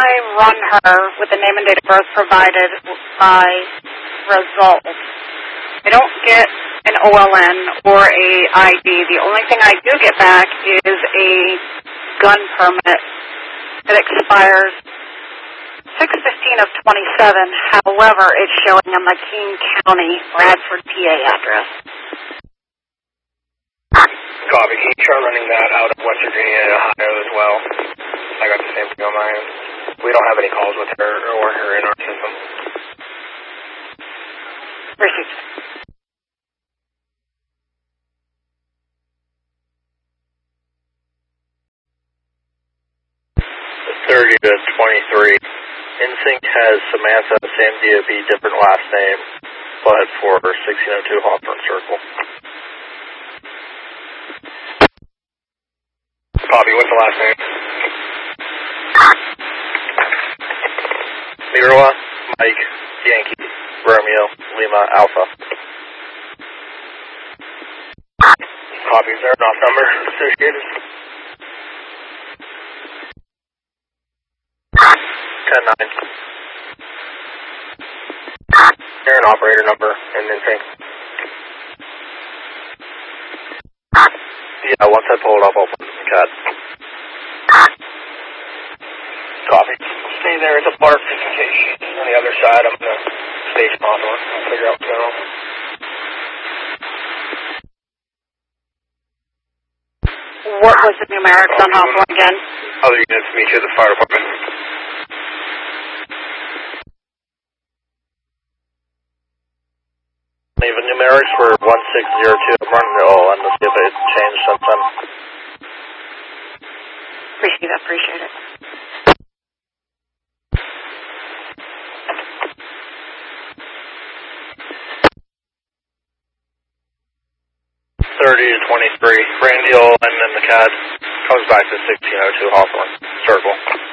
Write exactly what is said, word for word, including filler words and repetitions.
I run her with the name and date of birth provided by results, I don't get an O L N or a I D. The only thing I do get back is a gun permit that expires six fifteen of twenty-seven. However, it's showing a McKean County, Bradford, P A address. Copy. Can you try running that out of West Virginia and Ohio as well? I got the same thing on my end. We don't have any calls with her or her in our system. Received. thirty to twenty-three. Insync has Samantha, same D O B, different last name, but for sixteen oh two Hawthorne Circle. Copy. What's the last name? Mirwa, Mike, Yankee, Romeo, Lima, Alpha. Copy. Is there an off number associated? ten nine. Is there an operator number in Insync? Yeah, once I pull it up, I'll put it in the C A D. Copy. Stay there. It's a bark just in case she's on the other side. I'm going to station Hawthorne and figure out what's going on. What was the numerics on Hawthorne again? Other units meet you at the fire department. Even numerics were one six zero two. I'm running it all. I'm going to see if it's changed since then. Appreciate it, appreciate it. thirty to twenty-three. Randy Olin in the C A D comes back to sixteen oh two Hawthorne Circle.